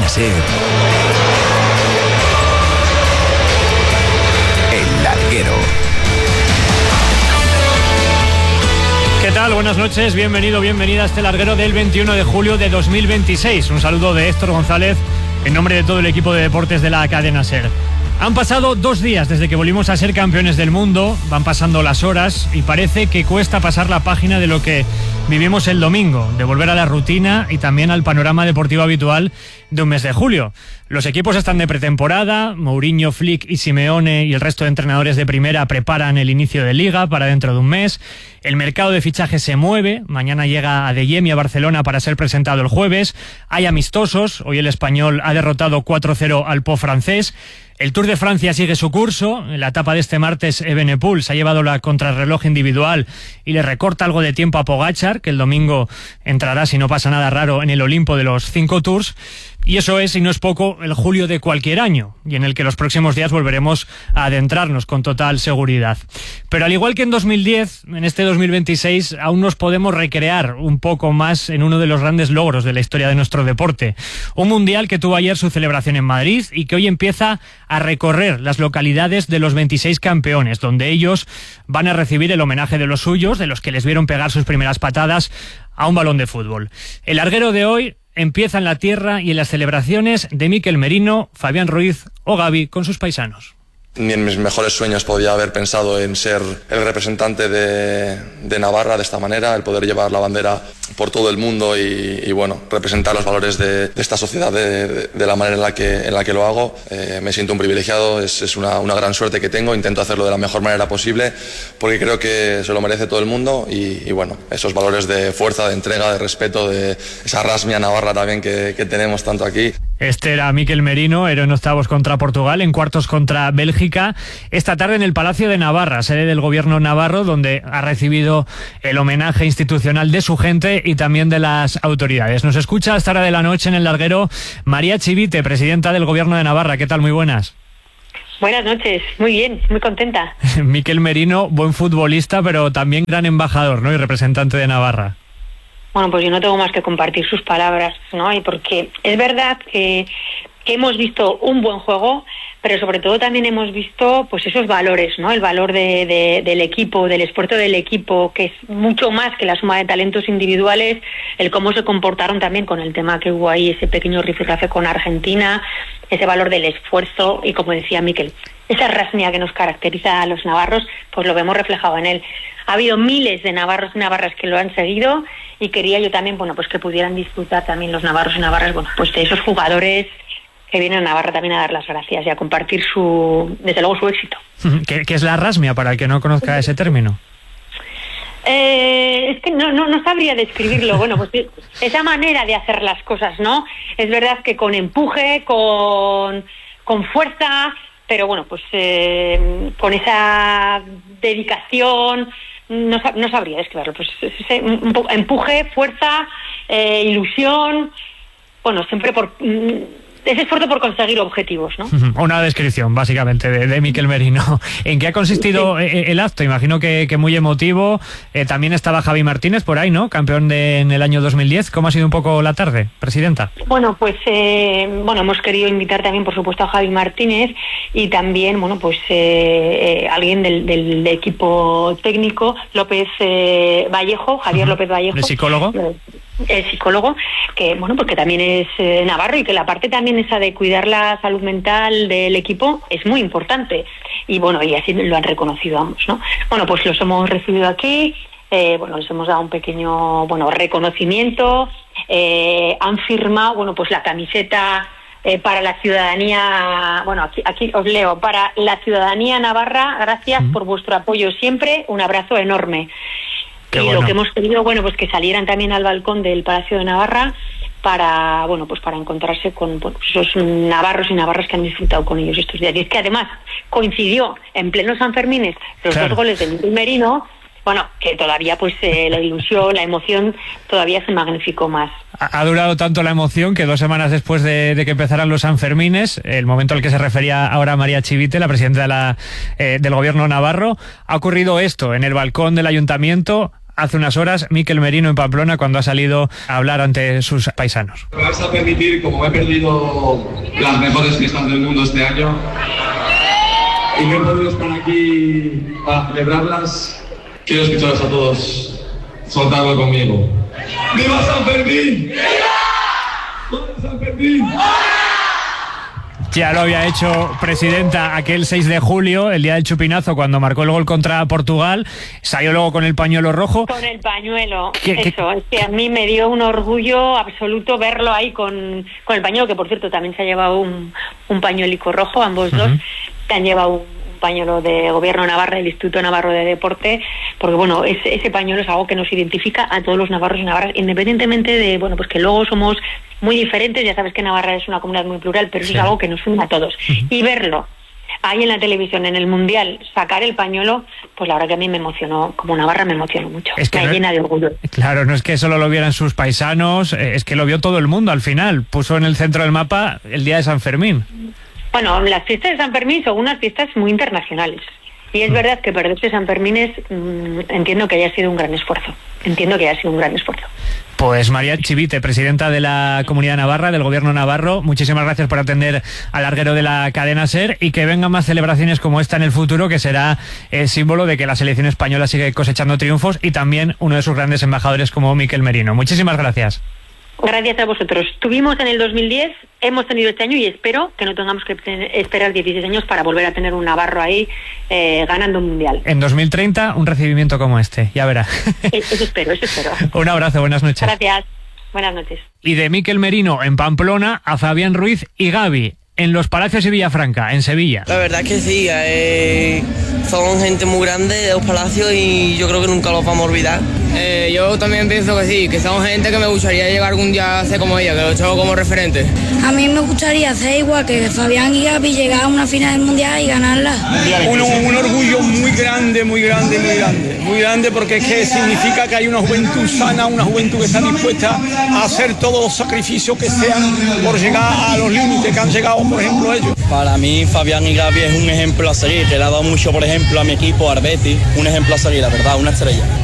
SER, El Larguero. ¿Qué tal? Buenas noches, bienvenido, bienvenida a este larguero del 21 de julio de 2026. Un saludo de Héctor González en nombre de todo el equipo de deportes de la cadena SER. Han pasado 2 días desde que volvimos a ser campeones del mundo, van pasando las horas y parece que cuesta pasar la página de lo que vivimos el domingo, de volver a la rutina y también al panorama deportivo habitual de un mes de julio. Los equipos están de pretemporada, Mourinho, Flick y Simeone y el resto de entrenadores de primera preparan el inicio de Liga para dentro de un mes. El mercado de fichajes se mueve, mañana llega Adeyemi a Barcelona para ser presentado el jueves. Hay amistosos, hoy el Español ha derrotado 4-0 al Pau francés. El Tour de Francia sigue su curso. En la etapa de este martes, Evenepoel se ha llevado la contrarreloj individual y le recorta algo de tiempo a Pogačar, que el domingo entrará, si no pasa nada raro, en el Olimpo de los 5 Tours. Y eso es, y no es poco, el julio de cualquier año, y en el que los próximos días volveremos a adentrarnos con total seguridad. Pero al igual que en 2010, en este 2026 aún nos podemos recrear un poco más en uno de los grandes logros de la historia de nuestro deporte. Un mundial que tuvo ayer su celebración en Madrid y que hoy empieza a recorrer las localidades de los 26 campeones, donde ellos van a recibir el homenaje de los suyos, de los que les vieron pegar sus primeras patadas a un balón de fútbol. El larguero de hoy empieza en la tierra y en las celebraciones de Mikel Merino, Fabián Ruiz o Gavi con sus paisanos. Ni en mis mejores sueños podía haber pensado en ser el representante de Navarra de esta manera, el poder llevar la bandera por todo el mundo y bueno, representar los valores de esta sociedad de la manera en la que lo hago. Me siento un privilegiado, es una gran suerte que tengo, intento hacerlo de la mejor manera posible porque creo que se lo merece todo el mundo y bueno, esos valores de fuerza, de entrega, de respeto, de esa rasmia navarra también que tenemos tanto aquí. Este era Mikel Merino, era en octavos contra Portugal, en cuartos contra Bélgica, esta tarde en el Palacio de Navarra, sede del gobierno navarro, donde ha recibido el homenaje institucional de su gente y también de las autoridades. Nos escucha a esta hora de la noche en el larguero María Chivite, presidenta del gobierno de Navarra. ¿Qué tal? Muy buenas. Buenas noches, muy bien, muy contenta. Mikel Merino, buen futbolista, pero también gran embajador, ¿no? Y representante de Navarra. Bueno, pues yo no tengo más que compartir sus palabras, ¿no? Y porque es verdad que hemos visto un buen juego, pero sobre todo también hemos visto pues esos valores, ¿no? El valor del equipo, del esfuerzo del equipo, que es mucho más que la suma de talentos individuales, el cómo se comportaron también con el tema que hubo ahí, ese pequeño rifirrafe con Argentina, ese valor del esfuerzo y, como decía Mikel, esa rasmia que nos caracteriza a los navarros, pues lo vemos reflejado en él. Ha habido miles de navarros y navarras que lo han seguido y quería yo también, bueno, pues que pudieran disfrutar también los navarros y navarras, bueno, pues de esos jugadores que vienen a Navarra también a dar las gracias y a compartir desde luego su éxito. ¿Qué es la rasmia, para el que no conozca ese término? Es que no sabría describirlo. Bueno, pues esa manera de hacer las cosas, ¿no? Es verdad que con empuje, con fuerza, pero bueno, pues con esa dedicación, no sabría describirlo. Pues un poco empuje, fuerza, ilusión, bueno, siempre ese esfuerzo por conseguir objetivos, ¿no? Una descripción, básicamente, de Mikel Merino. ¿En qué ha consistido el acto? Imagino que muy emotivo. También estaba Javi Martínez por ahí, ¿no? Campeón en el año 2010. ¿Cómo ha sido un poco la tarde, presidenta? Bueno, pues hemos querido invitar también, por supuesto, a Javi Martínez y también, bueno, pues alguien del equipo técnico, López Vallejo, Javier López Vallejo. ¿El psicólogo? El psicólogo, que bueno, porque también es navarro y que la parte también esa de cuidar la salud mental del equipo es muy importante y bueno, y así lo han reconocido ambos, ¿no? Bueno, pues los hemos recibido aquí, les hemos dado un pequeño reconocimiento, han firmado, bueno, pues la camiseta para la ciudadanía, bueno, aquí os leo, para la ciudadanía navarra, gracias por vuestro apoyo siempre, un abrazo enorme. Qué y bueno. Lo que hemos querido, bueno, pues que salieran también al balcón del Palacio de Navarra para, bueno, pues para encontrarse con esos navarros y navarras que han disfrutado con ellos estos días. Y es que además coincidió en pleno Sanfermines los dos goles de Mikel Merino, bueno, que todavía pues la ilusión, la emoción todavía se magnificó más. Ha durado tanto la emoción que 2 semanas después de que empezaran los Sanfermines, el momento al que se refería ahora María Chivite, la presidenta del gobierno navarro, ha ocurrido esto en el balcón del ayuntamiento. hace unas horas Mikel Merino en Pamplona cuando ha salido a hablar ante sus paisanos. Me vais a permitir, como he perdido las mejores fiestas del mundo este año y no he podido estar aquí para celebrarlas, quiero escucharos a todos soltarlo conmigo. ¡Viva San Fermín! ¡Viva San Fermín! Ya lo había hecho presidenta aquel 6 de julio, el día del chupinazo, cuando marcó el gol contra Portugal. Salió luego con el pañuelo rojo. Con el pañuelo, eso. Es que a mí me dio un orgullo absoluto verlo ahí con el pañuelo, que por cierto también se ha llevado un pañuelico rojo, ambos dos. Se han llevado un pañuelo de Gobierno Navarra, del Instituto Navarro de Deporte, porque bueno, ese pañuelo es algo que nos identifica a todos los navarros y navarras, independientemente de, bueno, pues que luego somos muy diferentes. Ya sabes que Navarra es una comunidad muy plural, pero eso es algo que nos une a todos. Y verlo ahí en la televisión, en el Mundial, sacar el pañuelo, pues la verdad que a mí me emocionó, como Navarra me emocionó mucho, es que me llena de orgullo. Claro, no es que solo lo vieran sus paisanos, es que lo vio todo el mundo al final, puso en el centro del mapa el día de San Fermín. Bueno, las fiestas de San Fermín son unas fiestas muy internacionales. Y es verdad que perderse San Fermín entiendo que haya sido un gran esfuerzo. Pues María Chivite, presidenta de la Comunidad Navarra, del Gobierno Navarro, muchísimas gracias por atender al larguero de la cadena SER y que vengan más celebraciones como esta en el futuro, que será el símbolo de que la selección española sigue cosechando triunfos, y también uno de sus grandes embajadores como Mikel Merino. Muchísimas gracias. Gracias a vosotros. Tuvimos en el 2010, hemos tenido este año y espero que no tengamos que esperar 16 años para volver a tener un navarro ahí ganando un mundial. En 2030 un recibimiento como este, ya verá. Eso espero. Un abrazo, buenas noches. Gracias, buenas noches. Y de Mikel Merino en Pamplona a Fabián Ruiz y Gavi en los Palacios y Villafranca, en Sevilla. La verdad es que sí, son gente muy grande de los Palacios y yo creo que nunca los vamos a olvidar. Yo también pienso que sí, que son gente que me gustaría llegar algún día a ser como ella, que lo tengo como referente. A mí me gustaría hacer igual que Fabián y Gavi, llegar a una final del mundial y ganarla. Un orgullo muy grande porque es que significa que hay una juventud sana, una juventud que está dispuesta a hacer todos los sacrificios que sean por llegar a los límites que han llegado, por ejemplo, ellos. Para mí Fabián y Gavi es un ejemplo a seguir, le ha dado mucho, por ejemplo, a mi equipo, al Betis, un ejemplo a seguir, la verdad, una estrella.